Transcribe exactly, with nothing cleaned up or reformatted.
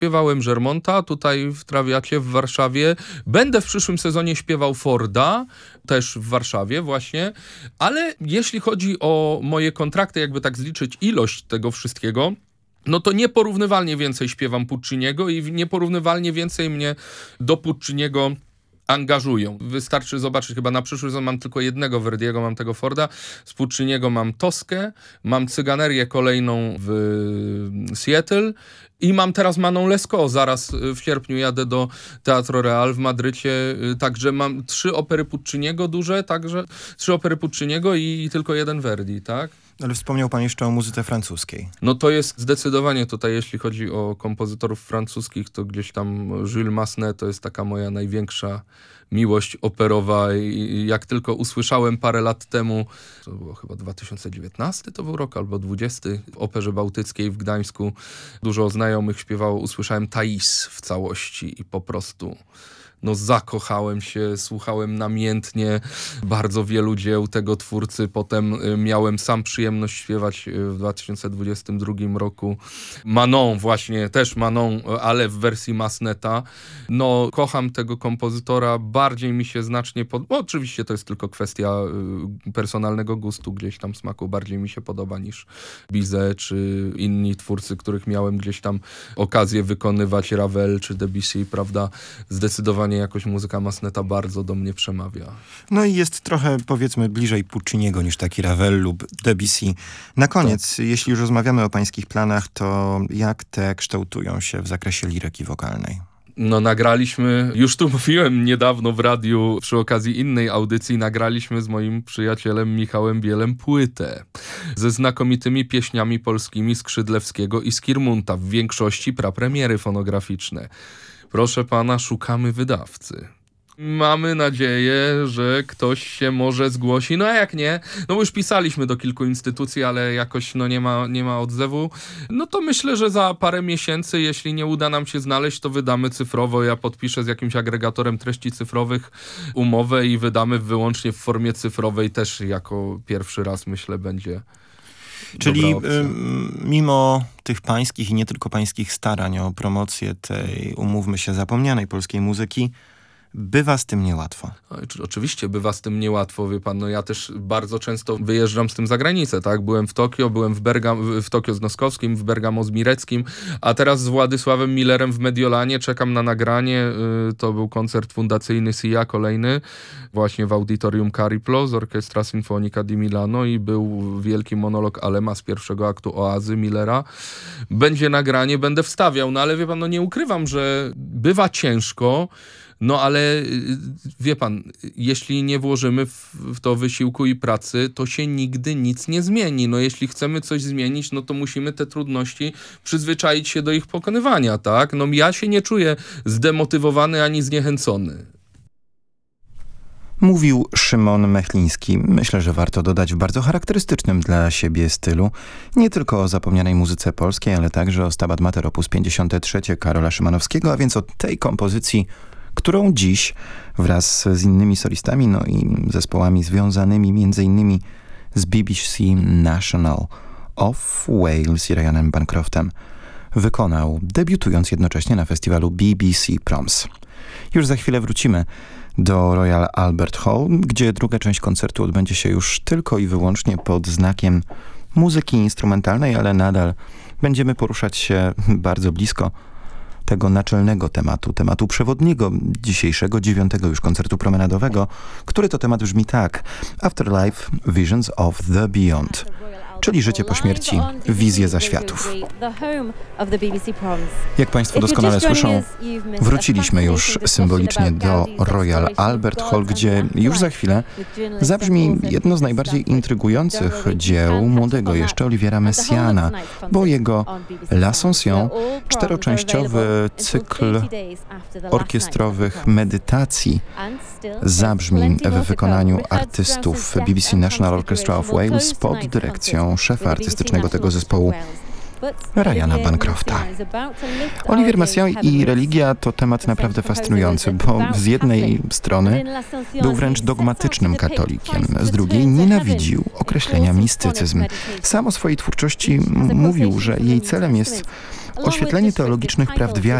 Śpiewałem Żermonta tutaj w Trawiacie w Warszawie. Będę w przyszłym sezonie śpiewał Forda, też w Warszawie właśnie. Ale jeśli chodzi o moje kontrakty, jakby tak zliczyć ilość tego wszystkiego, no to nieporównywalnie więcej śpiewam Pucciniego i nieporównywalnie więcej mnie do Pucciniego angażują. Wystarczy zobaczyć, chyba na przyszły sezon mam tylko jednego Verdiego, mam tego Forda, z Pucciniego mam Toskę, mam Cyganerię kolejną w Seattle i mam teraz Manon Lescaut. Zaraz w sierpniu jadę do Teatro Real w Madrycie, także mam trzy opery Pucciniego duże, także trzy opery Pucciniego i, i tylko jeden Verdi, tak? Ale wspomniał pan jeszcze o muzyce francuskiej. No to jest zdecydowanie tutaj, jeśli chodzi o kompozytorów francuskich, to gdzieś tam Jules Massenet to jest taka moja największa miłość operowa i jak tylko usłyszałem parę lat temu, to było chyba dwa tysiące dziewiętnasty to był rok, albo dwudziesty, w Operze Bałtyckiej w Gdańsku dużo znajomych śpiewało, usłyszałem Thais w całości i po prostu no zakochałem się, słuchałem namiętnie bardzo wielu dzieł tego twórcy. Potem miałem sam przyjemność śpiewać w dwa tysiące dwudziestym drugim roku Manon, właśnie też Manon, ale w wersji Masseneta. No kocham tego kompozytora, bardziej mi się znacznie pod... No, oczywiście to jest tylko kwestia personalnego gustu, gdzieś tam smaku, bardziej mi się podoba niż Bizet czy inni twórcy, których miałem gdzieś tam okazję wykonywać, Ravel czy Debussy, prawda? Zdecydowanie jakoś muzyka Masseneta bardzo do mnie przemawia. No i jest trochę, powiedzmy, bliżej Pucciniego niż taki Ravel lub Debussy. Na koniec, tak. Jeśli już rozmawiamy o pańskich planach, to jak te kształtują się w zakresie liryki wokalnej? No nagraliśmy, już tu mówiłem niedawno w radiu przy okazji innej audycji, nagraliśmy z moim przyjacielem Michałem Bielem płytę ze znakomitymi pieśniami polskimi Skrzydlewskiego i Skirmunta, w większości prapremiery fonograficzne. Proszę pana, szukamy wydawcy. Mamy nadzieję, że ktoś się może zgłosi. No a jak nie, no już pisaliśmy do kilku instytucji, ale jakoś no nie ma, nie ma odzewu. No to myślę, że za parę miesięcy, jeśli nie uda nam się znaleźć, to wydamy cyfrowo. Ja podpiszę z jakimś agregatorem treści cyfrowych umowę i wydamy wyłącznie w formie cyfrowej. Też jako pierwszy raz, myślę, będzie... Czyli y, mimo tych pańskich i nie tylko pańskich starań o promocję tej, umówmy się, zapomnianej polskiej muzyki, bywa z tym niełatwo. Oczywiście bywa z tym niełatwo, wie pan, no ja też bardzo często wyjeżdżam z tym za granicę, tak? Byłem w Tokio, byłem w, Bergam, w Tokio z Noskowskim, w Bergamo z Mireckim, a teraz z Władysławem Millerem w Mediolanie czekam na nagranie. To był koncert fundacyjny S I A kolejny, właśnie w Auditorium Cariplo z Orkiestra Sinfonica di Milano i był wielki monolog Alema z pierwszego aktu Oazy Millera. Będzie nagranie, będę wstawiał, no ale wie pan, no nie ukrywam, że bywa ciężko. No ale wie pan, jeśli nie włożymy w, w to wysiłku i pracy, to się nigdy nic nie zmieni. No jeśli chcemy coś zmienić, no to musimy te trudności przyzwyczaić się do ich pokonywania, tak? No ja się nie czuję zdemotywowany ani zniechęcony. Mówił Szymon Mechliński. Myślę, że warto dodać w bardzo charakterystycznym dla siebie stylu nie tylko o zapomnianej muzyce polskiej, ale także o Stabat Mater op. pięćdziesiąte trzecie Karola Szymanowskiego, a więc o tej kompozycji, którą dziś wraz z innymi solistami, no i zespołami związanymi między innymi z B B C National of Wales i Ryanem Bancroftem wykonał, debiutując jednocześnie na festiwalu B B C Proms. Już za chwilę wrócimy do Royal Albert Hall, gdzie druga część koncertu odbędzie się już tylko i wyłącznie pod znakiem muzyki instrumentalnej, ale nadal będziemy poruszać się bardzo blisko tego naczelnego tematu, tematu przewodniego dzisiejszego, dziewiątego już koncertu promenadowego, który to temat brzmi tak: Afterlife, Visions of the Beyond, czyli życie po śmierci, wizje zaświatów. Jak państwo doskonale słyszą, wróciliśmy już symbolicznie do Royal Albert Hall, gdzie już za chwilę zabrzmi jedno z najbardziej intrygujących dzieł młodego jeszcze Oliviera Messiaena, bo jego L'Ascension, czteroczęściowy cykl orkiestrowych medytacji, zabrzmi w wykonaniu artystów B B C National Orchestra of Wales pod dyrekcją szefa artystycznego tego zespołu, Ryana Bancrofta. Olivier Messiaen i religia to temat naprawdę fascynujący, bo z jednej strony był wręcz dogmatycznym katolikiem, z drugiej nienawidził określenia mistycyzm. Sam o swojej twórczości mówił, że jej celem jest Oświetlenie teologicznych prawd wiary